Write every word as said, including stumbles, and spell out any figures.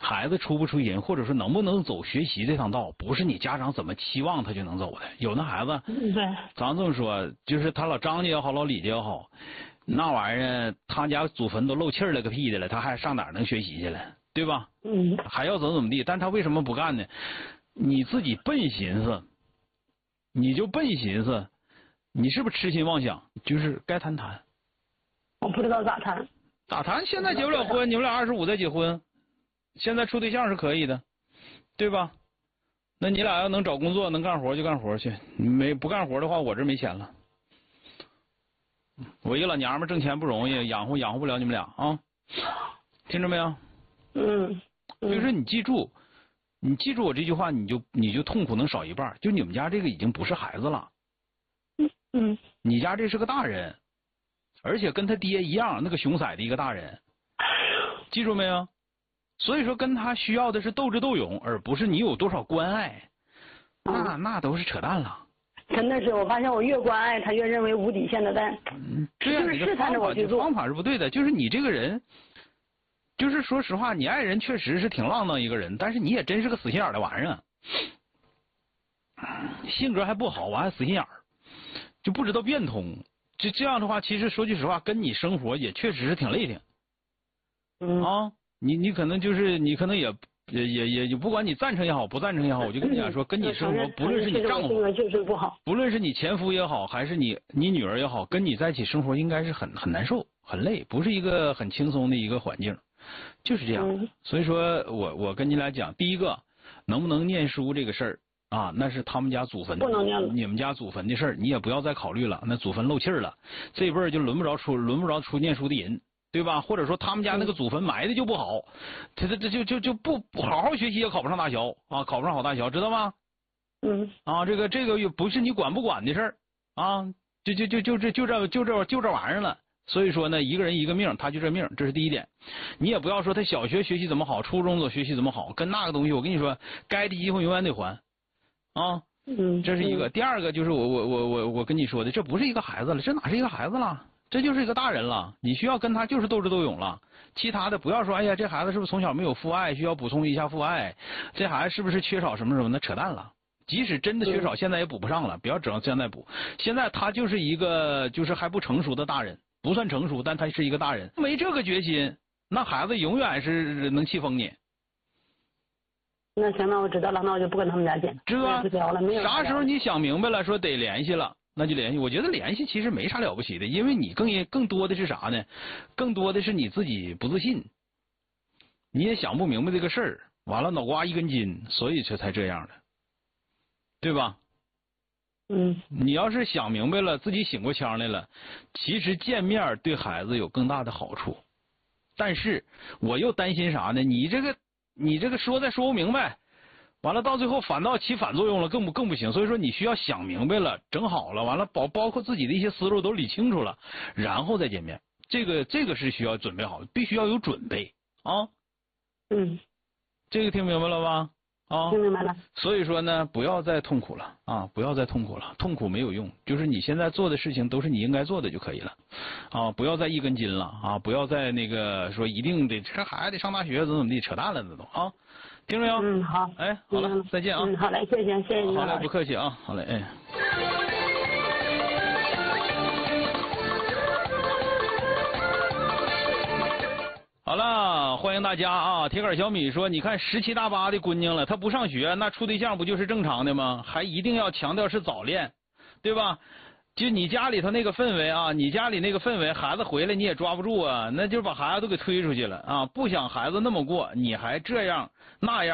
孩子出不出人，或者说能不能走学习这趟道，不是你家长怎么期望他就能走的。有那孩子， 对， 咱这么说，就是他老张家也好，老李家也好，那玩意儿他家祖坟都漏气儿了个屁的了，他还上哪儿能学习去了，对吧？ 嗯， 还要怎么怎么地，但他为什么不干呢？你自己笨寻思，你就笨寻思，你是不是痴心妄想？就是该谈谈。 我不知道咋谈。 咋谈？现在结不了婚，你们俩二十五再结婚，现在处对象是可以的，对吧？那你俩要能找工作，能干活就干活去，没不干活的话，我这没钱了。我一个老娘们挣钱不容易，养活养活不了你们俩啊，听着没有？ 嗯，嗯就是你记住，你记住我这句话，你就你就痛苦能少一半。就你们家这个已经不是孩子了， 嗯， 你家这是个大人，而且跟他爹一样，那个熊色的一个大人，记住没有？所以说跟他需要的是斗智斗勇，而不是你有多少关爱，那那都是扯淡了。 真的是，我发现我越关爱他，越认为无底线的但嗯，对呀、 就是你的试探着我去做。 方法是不对的，就是你这个人，就是说实话，你爱人确实是挺浪荡一个人，但是你也真是个死心眼的玩意儿，性格还不好，完还死心眼儿，就不知道变通。就这样的话，其实说句实话，跟你生活也确实是挺累挺。 嗯啊，你你可能就是你可能也也也也也不管你赞成也好，不赞成也好，我就跟你讲说，跟你生活，不论是你丈夫， 性格就是不好， 不论是你前夫也好，还是你你女儿也好，跟你在一起生活应该是很很难受、很累，不是一个很轻松的一个环境，就是这样。 嗯、 所以说我我跟你俩讲，第一个能不能念书这个事儿啊，那是他们家祖坟， 不能念了， 你们家祖坟的事儿，你也不要再考虑了，那祖坟漏气儿了，这辈儿就轮不着出轮不着出念书的人。对吧？或者说他们家那个祖坟埋的就不好，他这这就就就不不好好学习也考不上大学啊，考不上好大学，知道吗？ 嗯啊，这个这个又不是你管不管的事儿啊，就就就就这就这就这就这玩意儿了。所以说呢，一个人一个命，他就这命，这是第一点。你也不要说他小学学习怎么好，初中的学习怎么好，跟那个东西，我跟你说，该的机会永远得还啊。 嗯， 这是一个。第二个就是我我我我我跟你说的，这不是一个孩子了，这哪是一个孩子了？这就是一个大人了，你需要跟他就是斗智斗勇了，其他的不要说，哎呀，这孩子是不是从小没有父爱，需要补充一下父爱？这孩子是不是缺少什么什么？那扯淡了。即使真的缺少，现在也补不上了，不要整现在补。现在他就是一个就是还不成熟的大人，不算成熟，但他是一个大人，没这个决心，那孩子永远是能气疯你。 那行，那我知道了，那我就不跟他们家见， 知道吧？ 没有啥时候你想明白了，说得联系了。那就联系，我觉得联系其实没啥了不起的，因为你更也更多的是啥呢？更多的是你自己不自信，你也想不明白这个事儿，完了脑瓜一根筋，所以这才这样的，对吧？ 嗯， 你要是想明白了，自己醒过腔来了，其实见面对孩子有更大的好处，但是我又担心啥呢？你这个你这个说再说不明白。完了，到最后反倒起反作用了，更不更不行。所以说，你需要想明白了，整好了，完了包包括自己的一些思路都理清楚了，然后再见面。这个这个是需要准备好的，必须要有准备啊。 嗯， 这个听明白了吧？啊， 听明白了。 所以说呢，不要再痛苦了啊，不要再痛苦了，痛苦没有用，就是你现在做的事情都是你应该做的就可以了啊，不要再一根筋了啊，不要再那个说一定得这孩子得上大学怎么怎么地，扯淡了那都啊。听着没有？ 嗯，好。 哎，好了， 嗯、 再见啊。 嗯，好嘞，谢谢，谢谢你。 好嘞，不客气啊。好嘞，哎。好了，欢迎大家啊！铁杆小米说：“你看十七大八的姑娘了，她不上学，那处对象不就是正常的吗？还一定要强调是早恋，对吧？就你家里头那个氛围啊，你家里那个氛围，孩子回来你也抓不住啊，那就把孩子都给推出去了啊！不想孩子那么过，你还这样那样。”